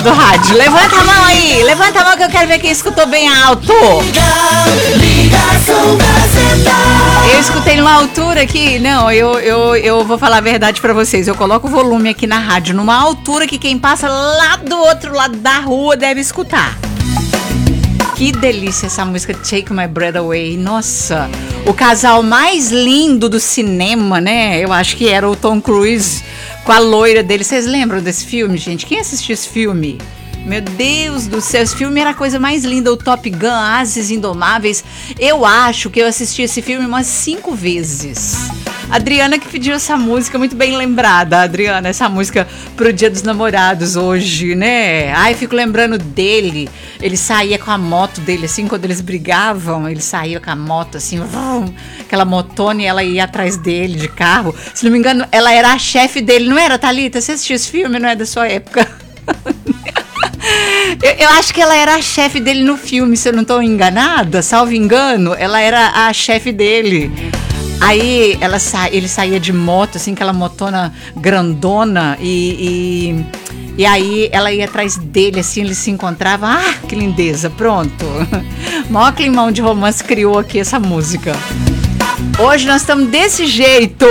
do rádio. Levanta a mão aí, levanta a mão que eu quero ver quem escutou bem alto. Ligação Gazeta. Eu escutei numa altura aqui, não, eu vou falar a verdade pra vocês. Eu coloco o volume aqui na rádio numa altura que quem passa lá do outro lado da rua deve escutar. Que delícia essa música, Take My Breath Away. Nossa, o casal mais lindo do cinema, né? Eu acho que era o Tom Cruise com a loira dele. Vocês lembram desse filme, gente? Quem assistiu esse filme? Meu Deus do céu, esse filme era a coisa mais linda, o Top Gun, Ases Indomáveis. Eu acho que eu assisti esse filme umas 5 vezes. Adriana que pediu essa música, muito bem lembrada, Adriana, essa música pro Dia dos Namorados hoje, né? Ai, fico lembrando dele, ele saía com a moto dele, assim, quando eles brigavam, ele saía com a moto, assim, aquela motona e ela ia atrás dele de carro. Se não me engano, ela era a chefe dele, não era, Thalita? Você assistiu esse filme, não é da sua época? Eu acho que ela era a chefe dele no filme, se eu não estou enganada, salvo engano, ela era a chefe dele. Aí ele saía de moto, assim, aquela motona grandona, e aí ela ia atrás dele, assim, eles se encontravam. Ah, que lindeza, pronto. Maior climão de romance criou aqui essa música. Hoje nós estamos desse jeito,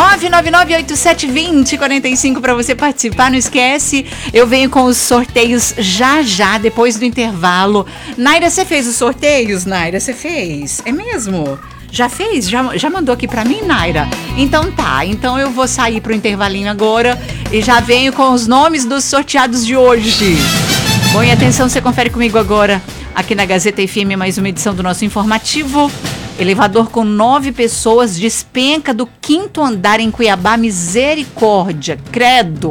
999-8720-45 para você participar, não esquece, eu venho com os sorteios já, depois do intervalo. Naira, você fez os sorteios? Naira, você fez? É mesmo? Já fez? Já mandou aqui pra mim, Naira? Então tá, então eu vou sair pro intervalinho agora e já venho com os nomes dos sorteados de hoje. Bom, e atenção, você confere comigo agora, aqui na Gazeta FM, mais uma edição do nosso informativo. Elevador com 9 pessoas despenca do 5º andar em Cuiabá, misericórdia, credo.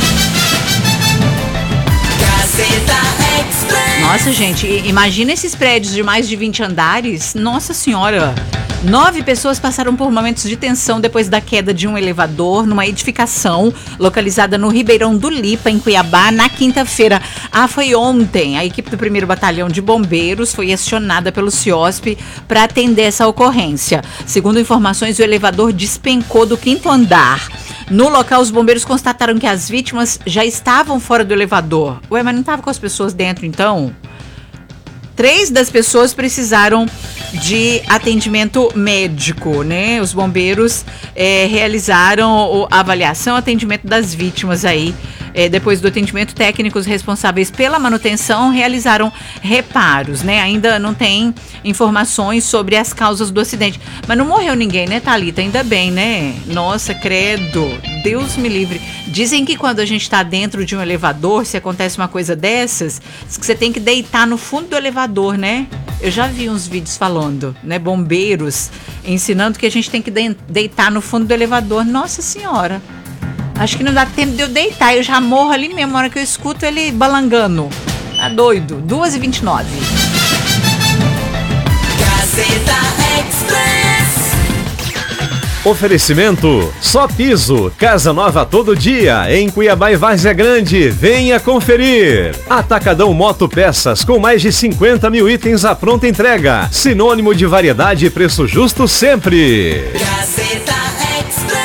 Gazeta Express. Nossa, gente, imagina esses prédios de mais de 20 andares. Nossa senhora. 9 pessoas passaram por momentos de tensão depois da queda de um elevador numa edificação localizada no Ribeirão do Lipa, em Cuiabá, na quinta-feira. Foi ontem. A equipe do 1º Batalhão de Bombeiros foi acionada pelo CIOSP para atender essa ocorrência. Segundo informações, o elevador despencou do 5º andar. No local, os bombeiros constataram que as vítimas já estavam fora do elevador. Ué, mas não estava com as pessoas dentro, então? 3 das pessoas precisaram de atendimento médico, né? Os bombeiros realizaram a avaliação, atendimento das vítimas aí. Depois do atendimento, técnicos responsáveis pela manutenção realizaram reparos, né? Ainda não tem informações sobre as causas do acidente. Mas não morreu ninguém, né, Thalita? Ainda bem, né? Nossa, credo. Deus me livre. Dizem que quando a gente está dentro de um elevador, se acontece uma coisa dessas, diz que você tem que deitar no fundo do elevador, né? Eu já vi uns vídeos falando, né? Bombeiros ensinando que a gente tem que deitar no fundo do elevador. Nossa Senhora. Acho que não dá tempo de eu deitar, eu já morro ali mesmo, na hora que eu escuto ele balangando. Tá doido, 2h29. Gazeta Express. Oferecimento Só Piso, casa nova todo dia, em Cuiabá e Várzea Grande, venha conferir. Atacadão Moto Peças, com mais de 50 mil itens à pronta entrega, sinônimo de variedade e preço justo sempre. Gazeta Express.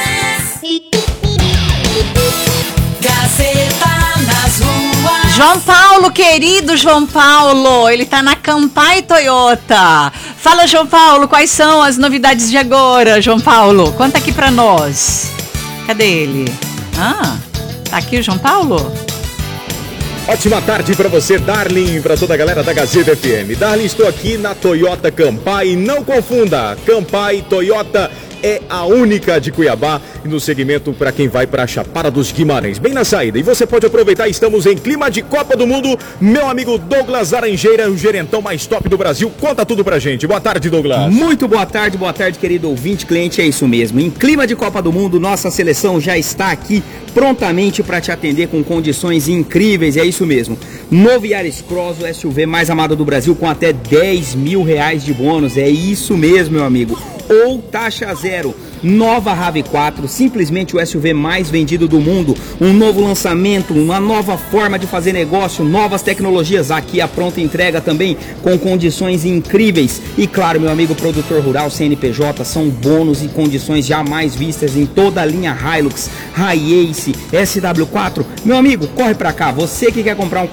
Gazeta nas ruas. João Paulo, querido João Paulo, ele tá na Campai Toyota. Fala, João Paulo, quais são as novidades de agora, João Paulo? Conta aqui pra nós. Cadê ele? Tá aqui o João Paulo? Ótima tarde para você, Darlin, para toda a galera da Gazeta FM. Darlin, estou aqui na Toyota Campai. Não confunda, Campai Toyota é a única de Cuiabá e no segmento para quem vai para a Chapada dos Guimarães, bem na saída. E você pode aproveitar, estamos em clima de Copa do Mundo. Meu amigo Douglas Laranjeira, o gerentão mais top do Brasil, conta tudo pra gente. Boa tarde, Douglas. Muito boa tarde, querido ouvinte, cliente, é isso mesmo. Em clima de Copa do Mundo, nossa seleção já está aqui prontamente para te atender com condições incríveis, é isso mesmo. Novo Yaris Cross, o SUV mais amado do Brasil, com até R$10 mil de bônus, é isso mesmo, meu amigo. Ou taxa zero. Nova RAV4, simplesmente o SUV mais vendido do mundo. Um novo lançamento, uma nova forma de fazer negócio, novas tecnologias. Aqui a pronta entrega também com condições incríveis. E claro, meu amigo produtor rural, CNPJ, são bônus e condições jamais vistas em toda a linha Hilux, Hi-Ace, SW4. Meu amigo, corre pra cá, você que quer comprar um